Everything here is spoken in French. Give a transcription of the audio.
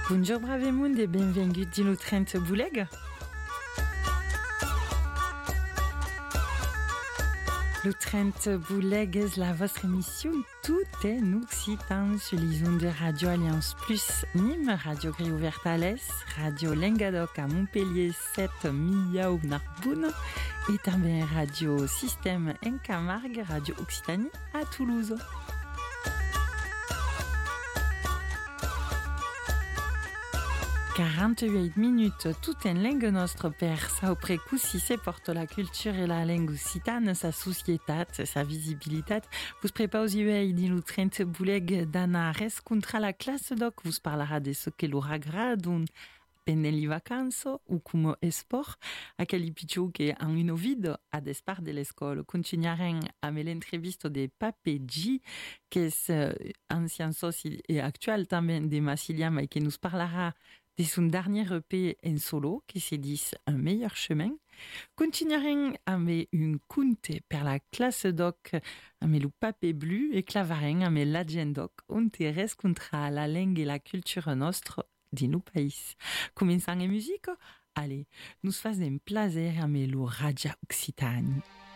Bonjour Bravemundo e benvenuti no Trent Bouleg. Le Trent Bouleg est la votre émission Tout est occitan sur les ondes de Radio Alliance Plus Nîmes, Radio Grille Ouverte à l'Est, Radio Lengadoc à Montpellier 7 Miaou Narbonne et también Radio Système en Camargue, Radio Occitanie à Toulouse. « 48 minutes, tout en langue nostre père, ça auprès si se porte la culture et la langue occitane, sa sociétat, sa visibilité. Vous préparez di lo Trent Bouleg d'anar contre la classe doc, vous parlera de ce que l'aura gradun pendant vacanze ou come esport, a calipicio che en une vide a despart de l'école. Continuarem avec l'entrevista de Pape G, qui est ancien soci et actuel también de Massiliam et qui nous parlera de son dernier EP en solo, qui se dit Un meilleur chemin. Continuerem avec une conte per la classe doc, avec le pape blu, et clavarem avec l'agendoc, on terres contre la langue et la culture nostre di nos pays. Commençons en musique? Allez, nous faisons plaisir avec le Radio Occitanie.